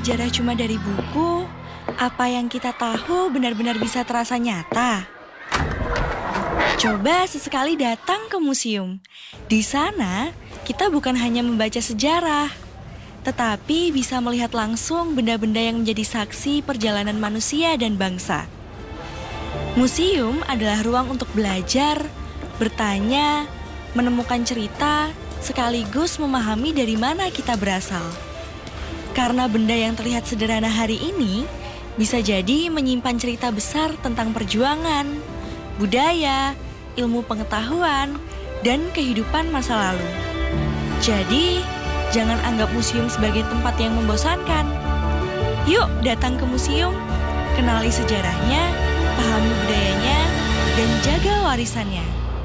sejarah cuma dari buku, apa yang kita tahu benar-benar bisa terasa nyata? Coba sesekali datang ke museum. Di sana, kita bukan hanya membaca sejarah, tetapi bisa melihat langsung benda-benda yang menjadi saksi perjalanan manusia dan bangsa. Museum adalah ruang untuk belajar, bertanya, menemukan cerita, sekaligus memahami dari mana kita berasal. Karena benda yang terlihat sederhana hari ini bisa jadi menyimpan cerita besar tentang perjuangan, budaya, ilmu pengetahuan, dan kehidupan masa lalu. Jadi, jangan anggap museum sebagai tempat yang membosankan. Yuk datang ke museum, kenali sejarahnya, pahami budayanya, dan jaga warisannya.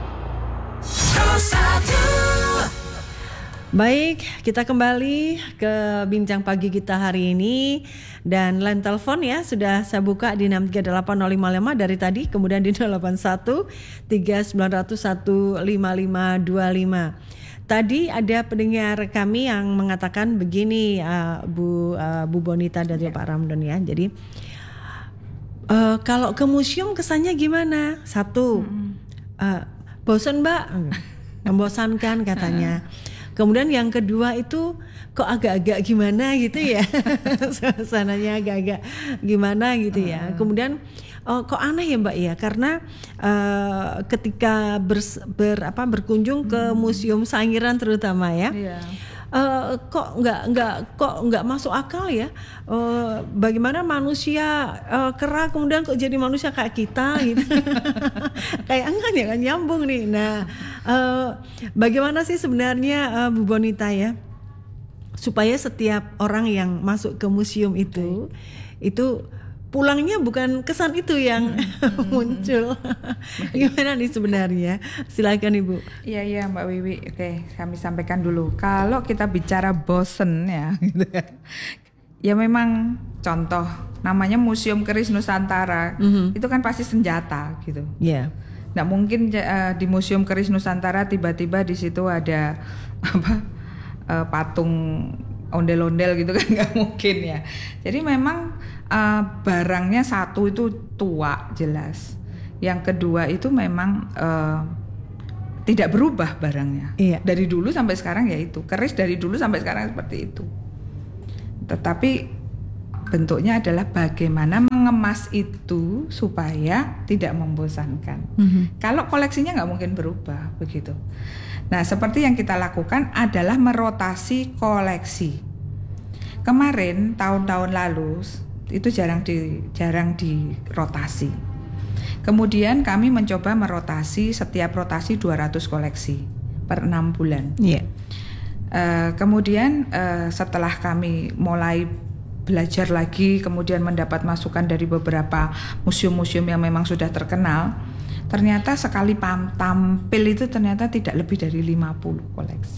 Baik, kita kembali ke bincang pagi kita hari ini. Dan line telepon ya sudah saya buka di 6380555 dari tadi, kemudian di 081 3900 15525. Tadi ada pendengar kami yang mengatakan begini, Bu Bonita dan Pak Ramdan ya. Jadi kalau ke museum kesannya gimana? Satu, bosan Mbak, membosankan katanya. Kemudian yang kedua itu kok agak-agak gimana gitu ya, suasananya agak-agak gimana gitu ya. Kemudian kok aneh ya Mbak ya, karena ketika berkunjung ke Museum Sangiran terutama ya, kok nggak masuk akal ya. Bagaimana manusia kera kemudian kok jadi manusia kayak kita gitu. Kayak enggak ya, kan nyambung nih. Nah, bagaimana sih sebenarnya Bu Bonita ya, supaya setiap orang yang masuk ke museum itu pulangnya bukan kesan itu yang muncul. Gimana nih sebenarnya? Silakan Ibu. Iya Mbak Wiwi. Oke, kami sampaikan dulu. Kalau kita bicara bosen ya, gitu kan. Ya memang contoh namanya Museum Keris Nusantara, itu kan pasti senjata gitu. Iya. Nggak mungkin di Museum Keris Nusantara tiba-tiba di situ ada patung ondel-ondel gitu kan, nggak mungkin ya. Jadi memang barangnya satu itu tua jelas. Yang kedua itu memang tidak berubah barangnya. Iya. Dari dulu sampai sekarang ya itu. Keris dari dulu sampai sekarang seperti itu. Tetapi bentuknya adalah bagaimana mengemas itu supaya tidak membosankan. Kalau koleksinya nggak mungkin berubah begitu. Nah, seperti yang kita lakukan adalah merotasi koleksi. Kemarin tahun-tahun lalu itu jarang dirotasi. Kemudian kami mencoba merotasi, setiap rotasi 200 koleksi per 6 bulan. Yeah. Kemudian setelah kami mulai belajar lagi, kemudian mendapat masukan dari beberapa museum-museum yang memang sudah terkenal, ternyata sekali tampil itu ternyata tidak lebih dari 50 koleksi.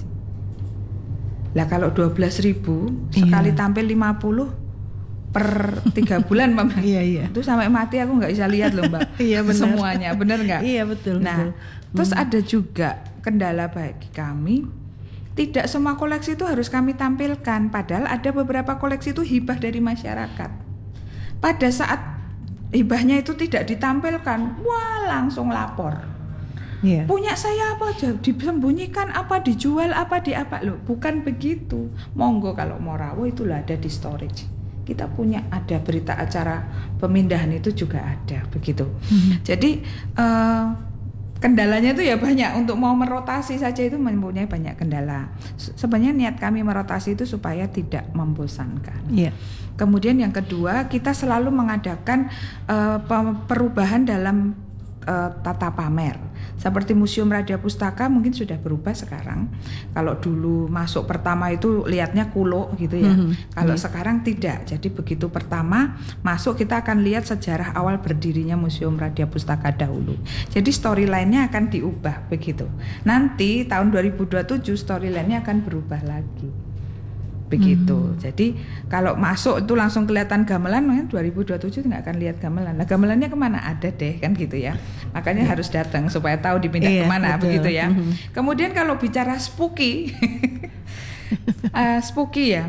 Lah kalau 12.000 sekali tampil 50 per 3 bulan Mbak. Iya. Itu sampai mati aku nggak bisa lihat loh Mbak. Iya benar. Semuanya, benar nggak? Iya betul. Nah, terus ada juga kendala bagi kami. Tidak semua koleksi itu harus kami tampilkan, padahal ada beberapa koleksi itu hibah dari masyarakat. Pada saat hibahnya itu tidak ditampilkan, wah langsung lapor. Yeah. Punya saya apa aja, disembunyikan apa, dijual apa, di apa. Loh, bukan begitu. Monggo kalau mau rawuh itulah ada di storage. Kita punya ada berita acara pemindahan itu juga ada begitu. Jadi kendalanya itu ya banyak. Untuk mau merotasi saja itu mempunyai banyak kendala. Sebenarnya niat kami merotasi itu supaya tidak membosankan. Yeah. Kemudian yang kedua, kita selalu mengadakan perubahan dalam tata pamer. Seperti Museum Radia Pustaka mungkin sudah berubah sekarang. Kalau dulu masuk pertama itu lihatnya kulo gitu ya. Kalau sekarang tidak. Jadi begitu pertama masuk kita akan lihat sejarah awal berdirinya Museum Radia Pustaka dahulu. Jadi storyline-nya akan diubah begitu. Nanti tahun 2027 storyline-nya akan berubah lagi. Begitu. Jadi kalau masuk itu langsung kelihatan gamelan, 2027 nggak akan lihat gamelan. Nah, gamelannya kemana? Ada deh kan gitu ya. Makanya harus datang supaya tahu dipindah kemana begitu ya. Kemudian kalau bicara spooky, spooky ya.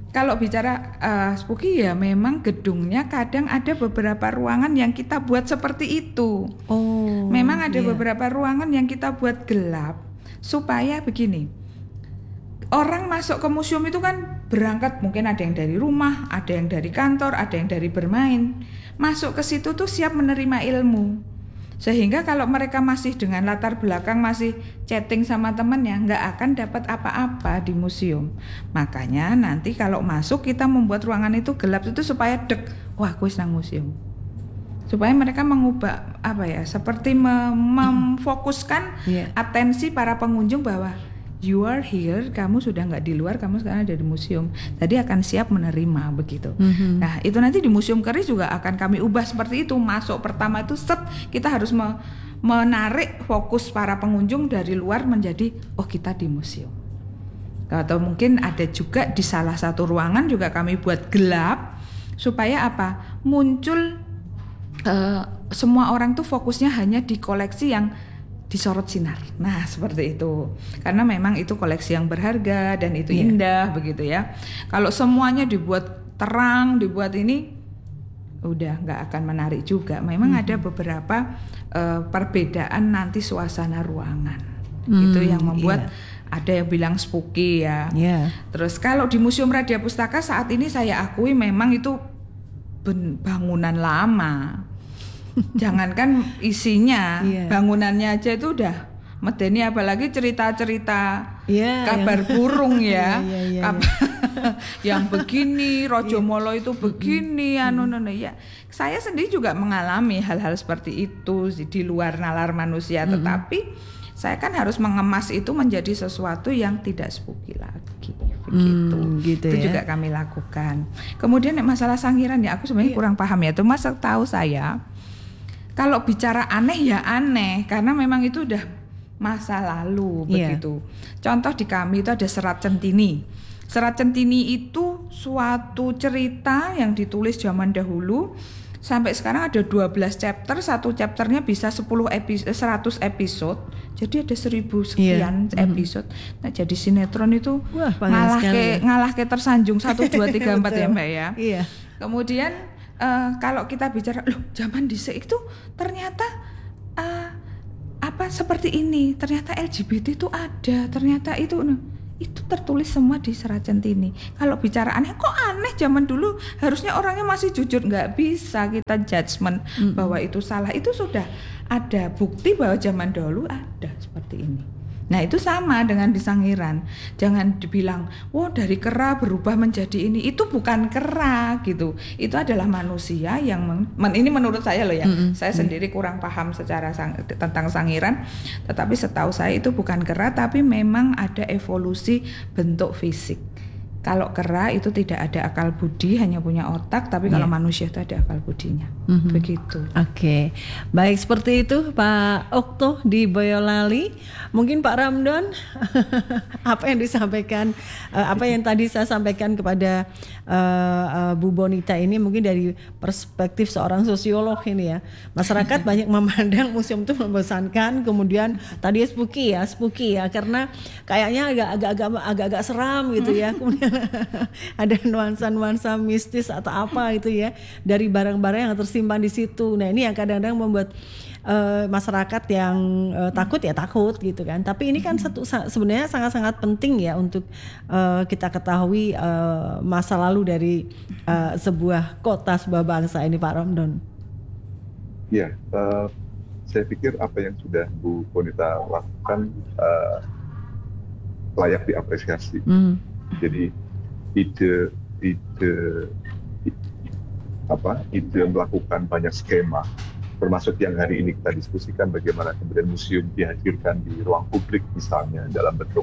Kalau bicara spooky ya memang gedungnya kadang ada beberapa ruangan yang kita buat seperti itu. Oh. Memang ada iya. beberapa ruangan yang kita buat gelap supaya begini. Orang masuk ke museum itu kan berangkat, mungkin ada yang dari rumah, ada yang dari kantor, ada yang dari bermain. Masuk ke situ tuh siap menerima ilmu. Sehingga kalau mereka masih dengan latar belakang masih chatting sama temennya, nggak akan dapat apa-apa di museum. Makanya nanti kalau masuk kita membuat ruangan itu gelap itu supaya wah aku nang museum. Supaya mereka mengubah seperti memfokuskan atensi para pengunjung bahwa you are here, kamu sudah nggak di luar, kamu sekarang ada di museum. Tadi akan siap menerima begitu. Nah itu nanti di Museum Keris juga akan kami ubah seperti itu. Masuk pertama itu kita harus menarik fokus para pengunjung dari luar menjadi kita di museum. Atau mungkin ada juga di salah satu ruangan juga kami buat gelap supaya muncul semua orang tuh fokusnya hanya di koleksi yang disorot sinar. Nah, seperti itu. Karena memang itu koleksi yang berharga dan itu indah begitu ya. Kalau semuanya dibuat terang, dibuat ini udah nggak akan menarik juga. Memang ada beberapa perbedaan nanti suasana ruangan. Itu yang membuat ada yang bilang spooky ya. Terus kalau di Museum Radia Pustaka saat ini saya akui memang itu bangunan lama. Jangankan isinya, bangunannya aja itu udah medeni, apalagi cerita-cerita kabar burung ya. Yang begini, Rojo Molo itu begini, ya. Saya sendiri juga mengalami hal-hal seperti itu di luar nalar manusia, tetapi saya kan harus mengemas itu menjadi sesuatu yang tidak spooky lagi. Begitu. Itu juga kami lakukan. Kemudian masalah sangiran ya, aku sebenarnya kurang paham ya. Cuma setahu saya kalau bicara aneh ya aneh, karena memang itu udah masa lalu begitu. Contoh di kami itu ada Serat Centini. Serat Centini itu suatu cerita yang ditulis zaman dahulu. Sampai sekarang ada 12 chapter, satu chapternya bisa 100 episode. Jadi ada 1000 sekian episode. Nah, jadi sinetron itu ngalah ke tersanjung 1 2 3 4 ya Mbak ya. Kemudian kalau kita bicara zaman dhisik itu ternyata seperti ini, ternyata LGBT itu ada, ternyata itu tertulis semua di Serat Centini. Kalau bicara aneh, kok aneh zaman dulu harusnya orangnya masih jujur, nggak bisa kita judgement bahwa itu salah. Itu sudah ada bukti bahwa zaman dahulu ada seperti ini. Nah itu sama dengan di Sangiran. Jangan dibilang, dari kera berubah menjadi ini. Itu bukan kera gitu. Itu adalah manusia yang ini menurut saya loh ya. Saya sendiri kurang paham secara tentang Sangiran. Tetapi setahu saya itu bukan kera, tapi memang ada evolusi bentuk fisik. Kalau kera itu tidak ada akal budi, hanya punya otak. Tapi kalau manusia itu ada akal budinya. Begitu. Oke. Baik, seperti itu Pak Okto di Boyolali. Mungkin Pak Ramdan apa yang disampaikan, apa yang tadi saya sampaikan kepada Bu Bonita ini mungkin dari perspektif seorang sosiolog ini ya. Masyarakat banyak memandang museum itu membosankan, kemudian tadi spooky ya karena kayaknya agak-agak seram gitu ya. Kemudian ada nuansa-nuansa mistis atau apa gitu ya dari barang-barang yang tersimpan di situ. Nah, ini yang kadang-kadang membuat masyarakat yang takut gitu kan. Tapi ini kan sebenarnya sangat-sangat penting ya untuk kita ketahui masa lalu dari sebuah kota, sebuah bangsa ini Pak Ramdan. Ya, saya pikir apa yang sudah Bu Bonita lakukan layak diapresiasi. Jadi ide melakukan banyak skema, termasuk yang hari ini kita diskusikan bagaimana kemudian museum dihadirkan di ruang publik misalnya dalam bentuk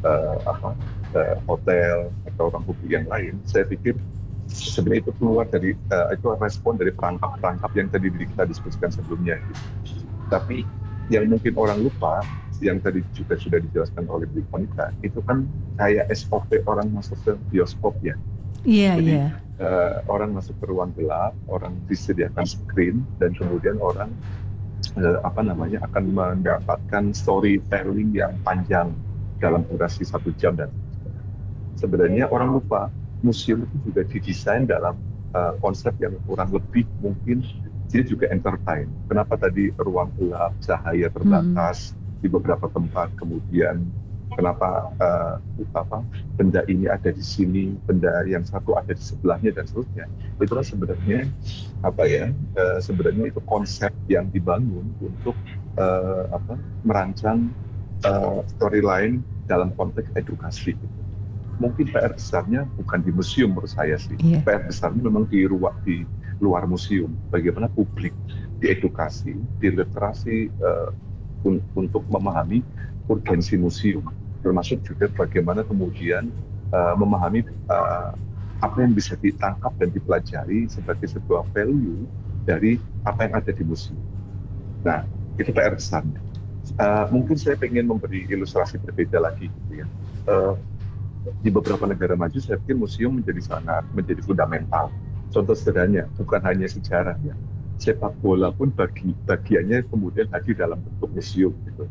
hotel atau ruang publik yang lain. Saya pikir sebenarnya itu keluar dari itu respon dari perangkap-perangkap yang tadi kita diskusikan sebelumnya. Tapi yang mungkin orang lupa, yang tadi juga sudah dijelaskan oleh Bu Bonita, itu kan kayak SOP orang masuk ke bioskop ya. Jadi orang masuk ke ruang gelap, orang disediakan screen, dan kemudian orang akan mendapatkan storytelling yang panjang dalam durasi 1 jam. Dan sebenarnya orang lupa museum itu juga didesain dalam konsep yang kurang lebih mungkin dia juga entertain. Kenapa tadi ruang gelap, cahaya terbatas di beberapa tempat, kemudian kenapa benda ini ada di sini, benda yang satu ada di sebelahnya dan seterusnya. Itulah sebenarnya sebenarnya itu konsep yang dibangun untuk merancang storyline dalam konteks edukasi. Mungkin PR besarnya bukan di museum menurut saya sih. PR besarnya memang di luar museum. Bagaimana publik diedukasi, diliterasi untuk memahami urgensi museum. Termasuk juga bagaimana kemudian memahami apa yang bisa ditangkap dan dipelajari sebagai sebuah value dari apa yang ada di museum. Nah, itu PR besarnya. Mungkin saya ingin memberi ilustrasi berbeda lagi gitu ya. Di beberapa negara maju saya pikir museum menjadi fundamental. Contoh sederhananya, bukan hanya sejarah ya, sepak bola pun bagiannya kemudian hadir dalam bentuk museum gitu.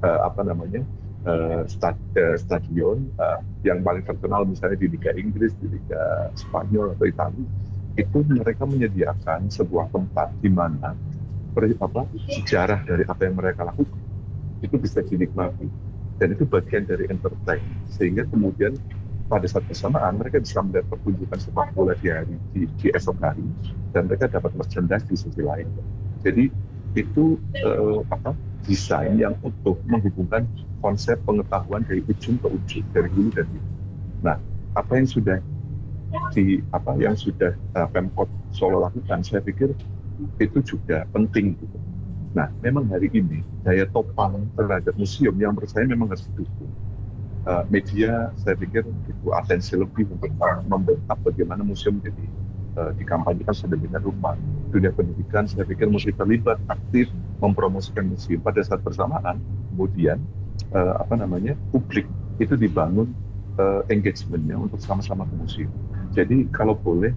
Stadion yang paling terkenal misalnya di Liga Inggris, di Liga Spanyol atau Italia, itu mereka menyediakan sebuah tempat di mana sejarah dari apa yang mereka lakukan itu bisa dinikmati. Dan itu bagian dari entertain, sehingga kemudian pada saat bersamaan mereka bisa melihat pertunjukan sepak bola di esok hari, dan mereka dapat merchandise di sisi lain. Jadi itu desain yang utuh menghubungkan konsep pengetahuan dari ujung ke ujung, dari hulu dan hilir. Nah, apa yang sudah Pemkot Solo lakukan, saya pikir itu juga penting gitu. Nah, memang hari ini daya topang terhadap museum yang menurut saya memang harus didukung. Media, saya pikir itu atensi lebih untuk membackup bagaimana museum jadi dikampanyekan sedemikian rupa. Dunia pendidikan, saya pikir mesti terlibat aktif mempromosikan museum. Pada saat bersamaan, kemudian publik itu dibangun engagementnya untuk sama-sama ke museum. Jadi kalau boleh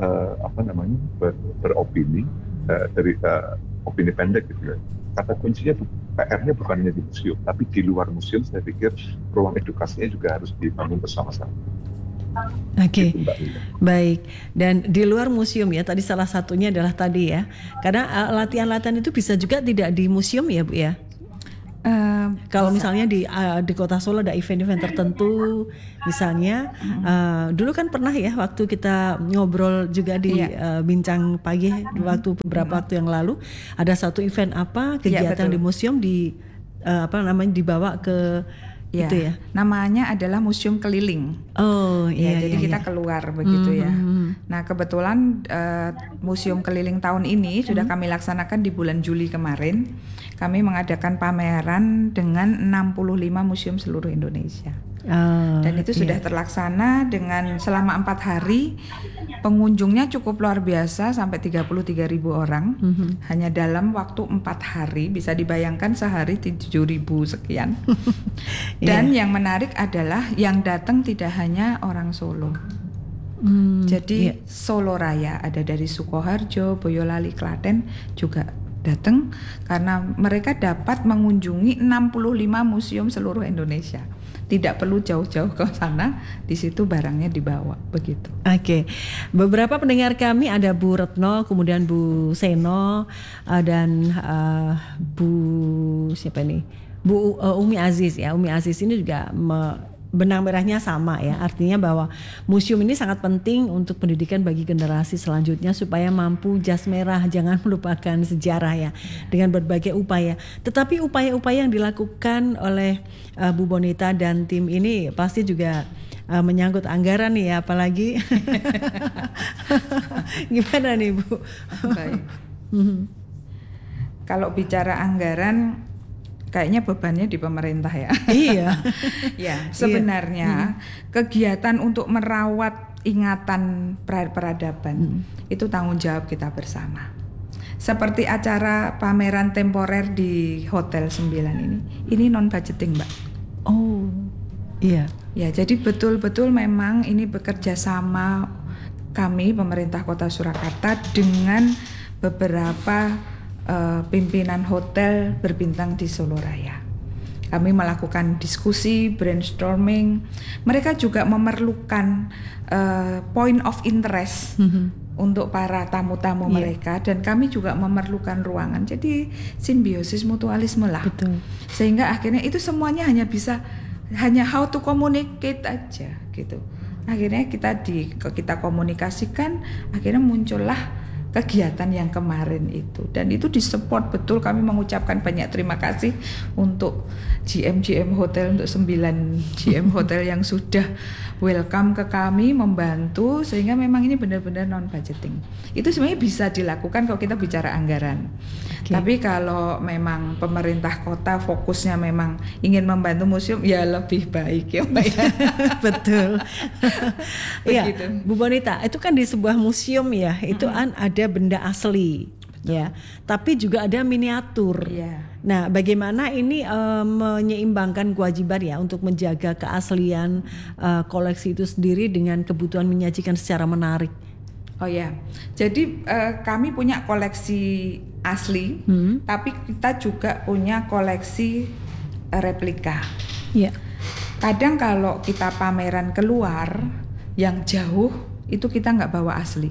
beropini dari opini pendek gitu ya. Kata kuncinya PR-nya bukan hanya di museum, tapi di luar museum saya pikir ruang edukasinya juga harus dibangun bersama-sama. Oke, baik. Dan di luar museum ya, tadi salah satunya adalah tadi ya, karena latihan-latihan itu bisa juga tidak di museum ya Bu ya. Kalau misalnya di Kota Solo ada event-event tertentu, misalnya dulu kan pernah ya waktu kita ngobrol juga di bincang pagi waktu beberapa waktu yang lalu, ada satu event kegiatan di museum dibawa ke itu ya. Namanya adalah Museum Keliling. Oh iya. Jadi kita keluar begitu ya. Nah kebetulan Museum Keliling tahun ini sudah kami laksanakan di bulan Juli kemarin. Kami mengadakan pameran dengan 65 museum seluruh Indonesia. Dan itu sudah terlaksana dengan selama 4 hari. Pengunjungnya cukup luar biasa sampai 33.000 orang. Hanya dalam waktu 4 hari, bisa dibayangkan sehari 7.000 sekian. Dan yang menarik adalah yang datang tidak hanya orang Solo. Jadi Solo Raya ada dari Sukoharjo, Boyolali, Klaten juga datang karena mereka dapat mengunjungi 65 museum seluruh Indonesia. Tidak perlu jauh-jauh ke sana, di situ barangnya dibawa begitu. Oke. Beberapa pendengar kami ada Bu Retno, kemudian Bu Seno dan Bu siapa ini? Bu Umi Aziz ya. Umi Aziz ini juga benang merahnya sama ya, artinya bahwa museum ini sangat penting untuk pendidikan bagi generasi selanjutnya supaya mampu jas merah, jangan melupakan sejarah ya, dengan berbagai upaya. Tetapi upaya-upaya yang dilakukan oleh Bu Bonita dan tim ini pasti juga menyangkut anggaran nih ya, apalagi gimana nih Bu? Baik. Kalau bicara anggaran, kayaknya bebannya di pemerintah ya. Iya. Ya, sebenarnya kegiatan untuk merawat ingatan peradaban itu tanggung jawab kita bersama. Seperti acara pameran temporer di Hotel 9 ini non budgeting, Mbak. Oh, iya. Ya, jadi betul-betul memang ini bekerja sama kami pemerintah Kota Surakarta dengan beberapa pimpinan hotel berbintang di Solo Raya. Kami melakukan diskusi, brainstorming. Mereka juga memerlukan point of interest untuk para tamu-tamu mereka, dan kami juga memerlukan ruangan. Jadi simbiosis mutualisme lah. Betul. Sehingga akhirnya itu semuanya hanya how to communicate aja gitu. Akhirnya kita komunikasikan, akhirnya muncullah kegiatan yang kemarin itu, dan itu disupport betul. Kami mengucapkan banyak terima kasih untuk GM Hotel, untuk 9 GM Hotel yang sudah welcome ke kami, membantu, sehingga memang ini benar-benar non budgeting. Itu sebenarnya bisa dilakukan kalau kita bicara anggaran. Tapi kalau memang pemerintah kota fokusnya memang ingin membantu museum, ya lebih baik ya Mbak ya. Betul. Iya, Begitu. Bu Bonita, itu kan di sebuah museum ya, itu kan ada benda asli. Ya, tapi juga ada miniatur. Iya. Nah, bagaimana ini menyeimbangkan kewajiban ya untuk menjaga keaslian koleksi itu sendiri dengan kebutuhan menyajikan secara menarik? Oh ya, jadi kami punya koleksi asli, tapi kita juga punya koleksi replika. Iya. Kadang kalau kita pameran keluar yang jauh, itu kita nggak bawa asli,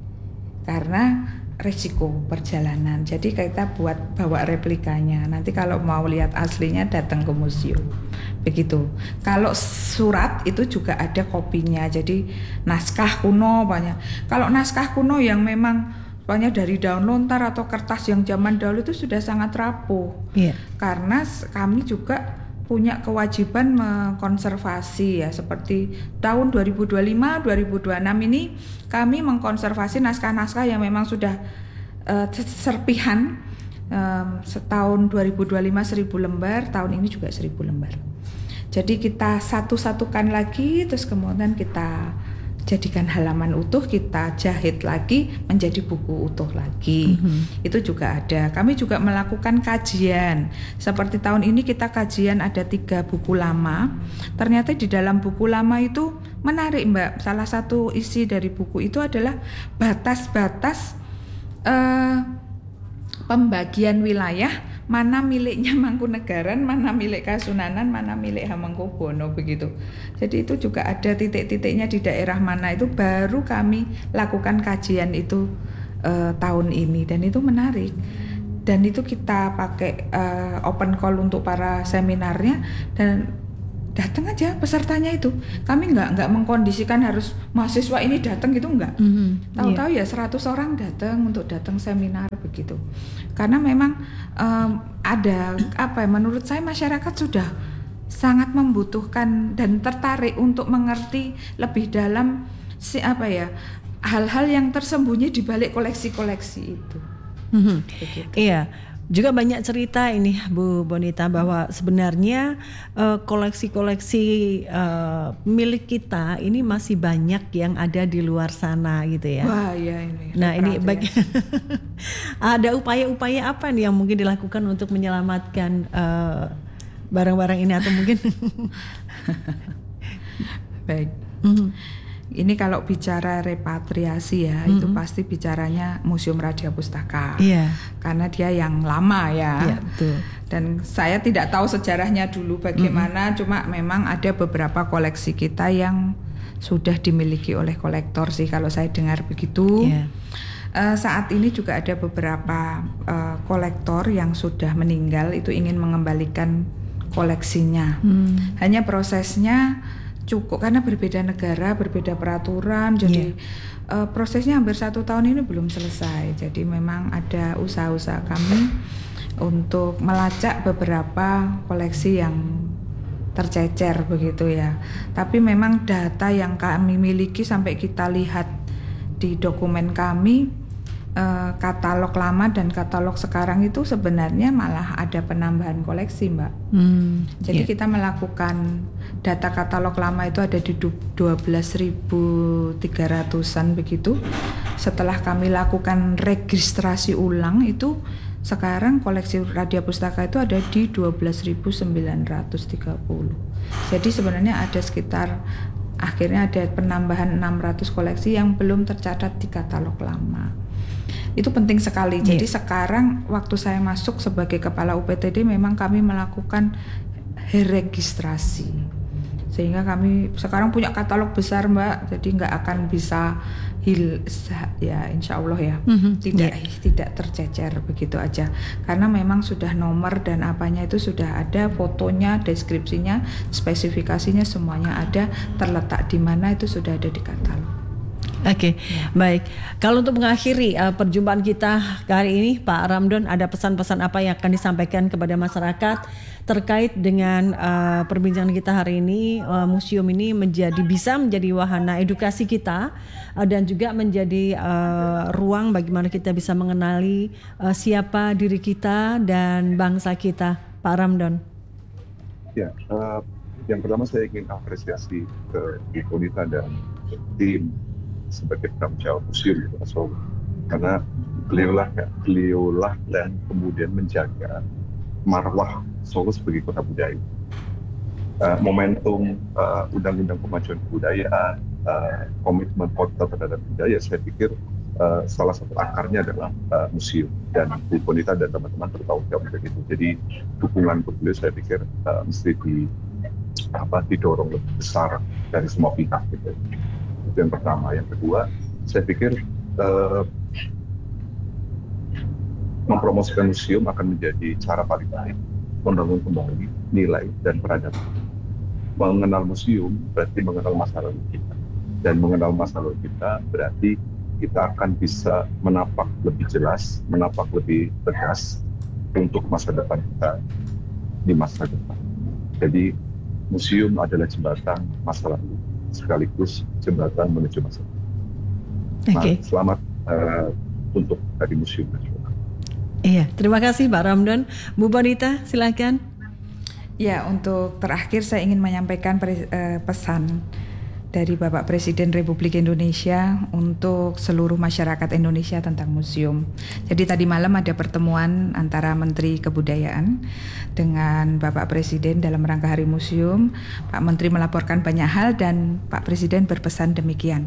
karena risiko perjalanan. Jadi kita bawa replikanya. Nanti kalau mau lihat aslinya datang ke museum. Begitu. Kalau surat itu juga ada kopinya. Jadi naskah kuno banyak. Kalau naskah kuno yang memang banyak dari daun lontar atau kertas yang zaman dahulu itu sudah sangat rapuh. Iya. Karena kami juga punya kewajiban mengkonservasi ya, seperti tahun 2025, 2026 ini kami mengkonservasi naskah-naskah yang memang sudah serpihan. Setahun 2025 1000 lembar, tahun ini juga 1000 lembar. Jadi kita satu-satukan lagi, terus kemudian kita jadikan halaman utuh, kita jahit lagi menjadi buku utuh lagi. Itu juga ada. Kami juga melakukan kajian. Seperti tahun ini kita kajian ada 3 buku lama. Ternyata di dalam buku lama itu menarik Mbak. Salah satu isi dari buku itu adalah batas-batas pembagian wilayah, mana miliknya Mangkunegaran, mana milik Kasunanan, mana milik Hamengkubuwono begitu. Jadi itu juga ada titik-titiknya di daerah mana, itu baru kami lakukan kajian itu tahun ini, dan itu menarik. Dan itu kita pakai open call untuk para seminarnya, dan datang aja pesertanya itu. Kami nggak mengkondisikan harus mahasiswa ini datang gitu, nggak. Tahu-tahu ya 100 orang datang untuk datang seminar begitu. Karena memang ada menurut saya masyarakat sudah sangat membutuhkan dan tertarik untuk mengerti lebih dalam hal-hal yang tersembunyi di balik koleksi-koleksi itu. Begitu. Iya. Juga banyak cerita ini Bu Bonita bahwa sebenarnya koleksi-koleksi milik kita ini masih banyak yang ada di luar sana gitu ya. Wah ya ini. Nah ini ada upaya-upaya apa nih yang mungkin dilakukan untuk menyelamatkan barang-barang ini atau mungkin baik. Ini kalau bicara repatriasi ya, itu pasti bicaranya Museum Radia Pustaka. Iya. Karena dia yang lama ya. Iya, betul. Dan saya tidak tahu sejarahnya dulu bagaimana, cuma memang ada beberapa koleksi kita yang sudah dimiliki oleh kolektor sih kalau saya dengar begitu. Iya. Saat ini juga ada beberapa kolektor yang sudah meninggal itu ingin mengembalikan koleksinya. Hanya prosesnya cukup karena berbeda negara, berbeda peraturan, jadi prosesnya hampir 1 tahun ini belum selesai. Jadi memang ada usaha-usaha kami untuk melacak beberapa koleksi yang tercecer begitu ya. Tapi memang data yang kami miliki sampai kita lihat di dokumen kami, katalog lama dan katalog sekarang itu sebenarnya malah ada penambahan koleksi Mbak. Jadi kita melakukan data katalog lama itu ada di 12.300-an begitu. Setelah kami lakukan registrasi ulang itu sekarang koleksi Radia Pustaka itu ada di 12.930. Jadi sebenarnya ada sekitar akhirnya ada penambahan 600 koleksi yang belum tercatat di katalog lama. Itu penting sekali. Jadi sekarang waktu saya masuk sebagai kepala UPTD memang kami melakukan registrasi. Sehingga kami sekarang punya katalog besar Mbak, jadi nggak akan bisa ya insya Allah ya, tidak tercecer begitu aja. Karena memang sudah nomor dan apanya itu sudah ada, fotonya, deskripsinya, spesifikasinya semuanya ada, terletak di mana itu sudah ada di katalog. Oke, baik. Kalau untuk mengakhiri perjumpaan kita kali ini, Pak Ramdan, ada pesan-pesan apa yang akan disampaikan kepada masyarakat terkait dengan perbincangan kita hari ini? Museum ini bisa menjadi wahana edukasi kita dan juga menjadi ruang bagaimana kita bisa mengenali siapa diri kita dan bangsa kita, Pak Ramdan. Ya, yang pertama saya ingin apresiasi ke Bu Bonita dan tim sebagai penanggung jawab museum di Kota Solo, karena beliaulah dan kemudian menjaga marwah Solo sebagai kota budaya. Momentum Undang-Undang Kemajuan Kebudayaan, komitmen kota terhadap budaya, saya pikir salah satu akarnya adalah museum, dan Bu Bonita dan teman-teman bertanggung jawab untuk itu. Jadi dukungan untuk beliau saya pikir mesti didorong lebih besar dari semua pihak gitu. Itu yang pertama. Yang kedua, saya pikir mempromosikan museum akan menjadi cara paling baik membangun kembali nilai dan peradaban. Mengenal museum berarti mengenal masa lalu kita, dan mengenal masa lalu kita berarti kita akan bisa menapak lebih jelas, menapak lebih tegas untuk masa depan kita di masa depan. Jadi museum adalah jembatan masa lalu sekaligus jembatan menuju masa depan. Okay. Selamat untuk dari Museum Nasional. Iya, terima kasih Pak Ramdan. Bu Bonita, silakan. Ya, untuk terakhir saya ingin menyampaikan pesan dari Bapak Presiden Republik Indonesia untuk seluruh masyarakat Indonesia tentang museum. Jadi tadi malam ada pertemuan antara Menteri Kebudayaan dengan Bapak Presiden dalam rangka Hari Museum. Pak Menteri melaporkan banyak hal dan Pak Presiden berpesan demikian,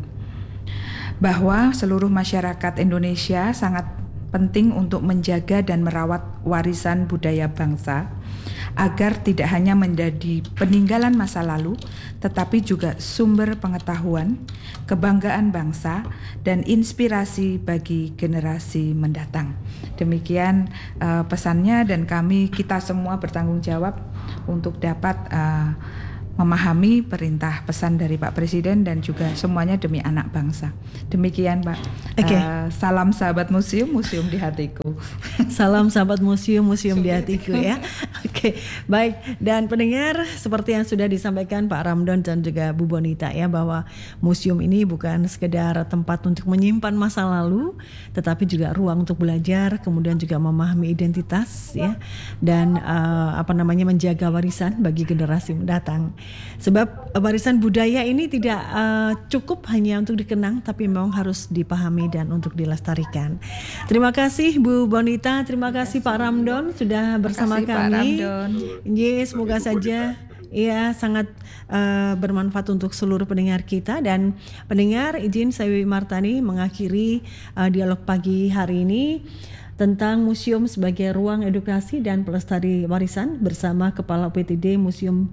bahwa seluruh masyarakat Indonesia sangat penting untuk menjaga dan merawat warisan budaya bangsa agar tidak hanya menjadi peninggalan masa lalu, tetapi juga sumber pengetahuan, kebanggaan bangsa, dan inspirasi bagi generasi mendatang. Demikian pesannya, dan kita semua bertanggung jawab untuk dapat memahami perintah pesan dari Pak Presiden dan juga semuanya demi anak bangsa. Demikian Pak. Okay. Salam sahabat museum, museum di hatiku. Salam sahabat museum, museum di hatiku ya. Oke, baik. Dan pendengar, seperti yang sudah disampaikan Pak Ramdan dan juga Bu Bonita ya, bahwa museum ini bukan sekedar tempat untuk menyimpan masa lalu, tetapi juga ruang untuk belajar, kemudian juga memahami identitas ya, dan menjaga warisan bagi generasi mendatang. Sebab warisan budaya ini tidak cukup hanya untuk dikenang, tapi memang harus dipahami dan untuk dilestarikan. Terima kasih Bu Bonita, terima kasih Pak Ramdan sudah bersama kami. Yes, semoga saja ya sangat bermanfaat untuk seluruh pendengar kita. Dan pendengar, izin saya Wiwi Martani mengakhiri dialog pagi hari ini tentang museum sebagai ruang edukasi dan pelestari warisan bersama Kepala UPTD Museum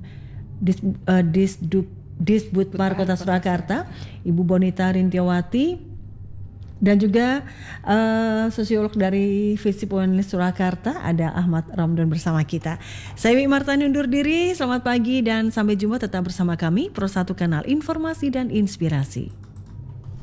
Disbudpar Kota Surakarta, Ibu Bonita Rintiawati, dan juga sosiolog dari Visip UNS Surakarta ada Ahmad Ramdan bersama kita. Saya Wiwi Martani undur diri, selamat pagi dan sampai jumpa, tetap bersama kami Pro 1 Kanal Informasi dan Inspirasi.